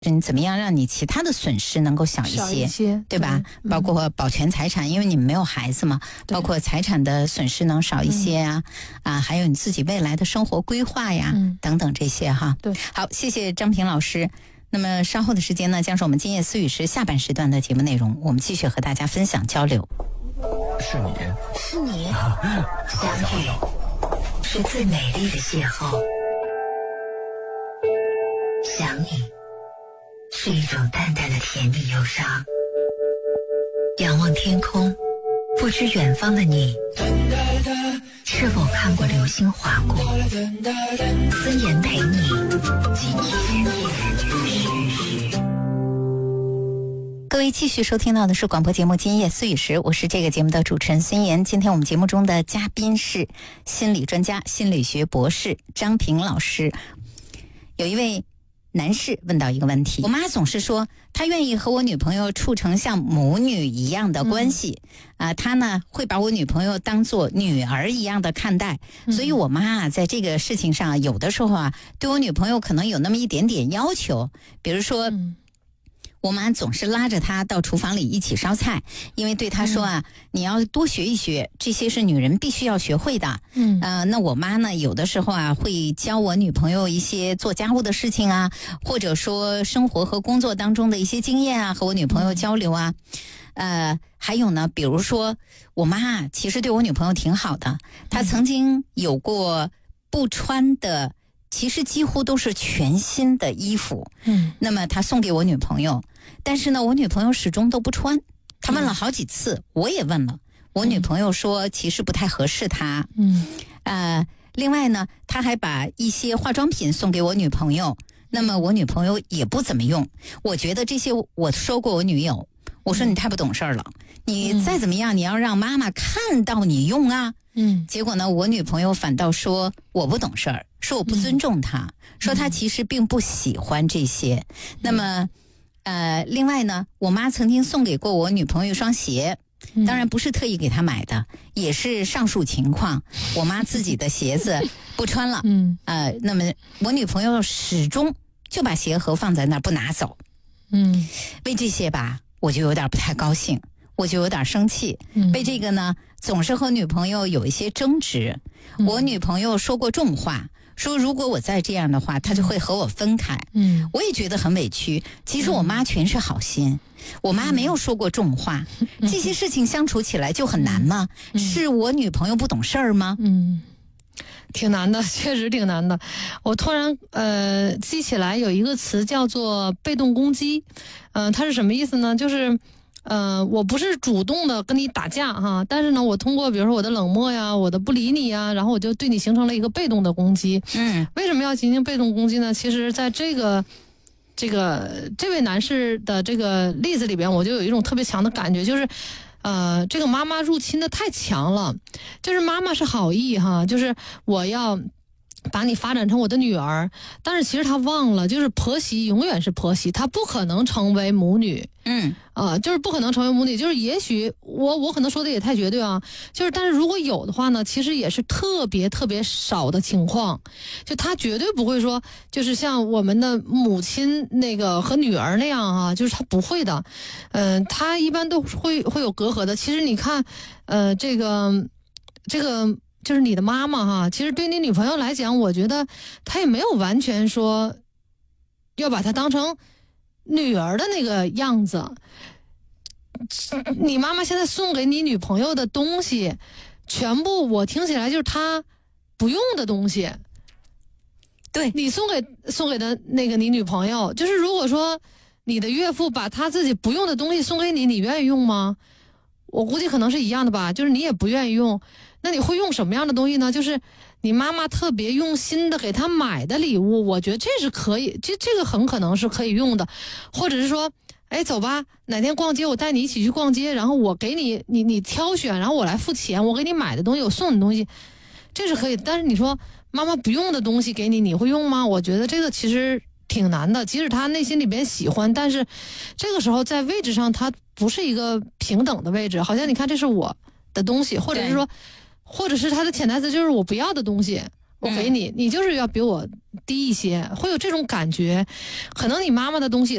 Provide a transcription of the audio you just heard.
你怎么样让你其他的损失能够小一些，对吧？包括保全财产，因为你们没有孩子嘛，包括财产的损失能少一些啊，还有你自己未来的生活规划呀，等等这些哈。 对， 好，谢谢张平老师。那么稍后的时间呢，将是我们今夜思语时下半时段的节目内容，我们继续和大家分享交流。 是你， 相遇是最美丽的邂逅，想你是一种淡淡的甜蜜忧伤。仰望天空，不知远方的你是否看过流星划过。孙岩陪你今夜各位继续收听到的是广播节目《今夜思语时》，我是这个节目的主持人孙岩。今天我们节目中的嘉宾是心理专家、心理学博士张平老师。有一位男士问到一个问题，我妈总是说她愿意和我女朋友处成像母女一样的关系，她呢会把我女朋友当作女儿一样的看待，所以我妈在这个事情上有的时候对我女朋友可能有那么一点点要求，比如说我妈总是拉着她到厨房里一起烧菜，因为对她说你要多学一学，这些是女人必须要学会的。那我妈呢，有的时候会教我女朋友一些做家务的事情啊，或者说生活和工作当中的一些经验啊，和我女朋友交流啊。还有呢，比如说我妈其实对我女朋友挺好的，她曾经有过不穿的，其实几乎都是全新的衣服，那么她送给我女朋友，但是呢，我女朋友始终都不穿。她问了好几次，我也问了，我女朋友说其实不太合适她。另外呢，她还把一些化妆品送给我女朋友，那么我女朋友也不怎么用。我觉得这些，我说过我女友，我说你太不懂事了，你再怎么样，你要让妈妈看到你用啊。结果呢，我女朋友反倒说我不懂事儿，说我不尊重她，说她其实并不喜欢这些。那么另外呢，我妈曾经送给过我女朋友一双鞋，当然不是特意给她买的，也是上述情况，我妈自己的鞋子不穿了。那么我女朋友始终就把鞋盒放在那儿不拿走。为这些吧，我就有点不太高兴，我就有点生气。为这个呢，总是和女朋友有一些争执。我女朋友说过重话，说如果我再这样的话，她就会和我分开。我也觉得很委屈。其实我妈全是好心，我妈没有说过重话。这些事情相处起来就很难吗？是我女朋友不懂事儿吗？ 挺难的，确实挺难的。我突然记起来有一个词叫做被动攻击。它是什么意思呢？就是我不是主动的跟你打架哈，但是呢，我通过比如说我的冷漠呀，我的不理你呀，然后我就对你形成了一个被动的攻击。为什么要进行被动攻击呢？其实在这位男士的这个例子里边，我就有一种特别强的感觉，就是这个妈妈入侵的太强了。就是妈妈是好意哈，就是我要把你发展成我的女儿，但是其实她忘了，就是婆媳永远是婆媳，她不可能成为母女。就是不可能成为母女。就是也许我可能说的也太绝对啊，就是但是如果有的话呢，其实也是特别特别少的情况。就她绝对不会说，就是像我们的母亲那个和女儿那样啊，就是她不会的。她一般都会有隔阂的。其实你看，这个就是你的妈妈哈，其实对你女朋友来讲，我觉得她也没有完全说要把她当成女儿的那个样子。你妈妈现在送给你女朋友的东西，全部我听起来就是她不用的东西。 对， 你送给的那个你女朋友，就是如果说你的岳父把他自己不用的东西送给你，你愿意用吗？我估计可能是一样的吧，就是你也不愿意用。那你会用什么样的东西呢？就是你妈妈特别用心的给他买的礼物，我觉得这是可以，这个很可能是可以用的。或者是说，哎，走吧，哪天逛街我带你一起去逛街，然后我给你挑选，然后我来付钱，我给你买的东西，我送你东西，这是可以。但是你说妈妈不用的东西给你，你会用吗？我觉得这个其实挺难的。即使他内心里边喜欢，但是这个时候在位置上他不是一个平等的位置，好像你看这是我的东西，或者是说，或者是他的潜台词就是我不要的东西， 我给你，你就是要比我低一些，会有这种感觉。可能你妈妈的东西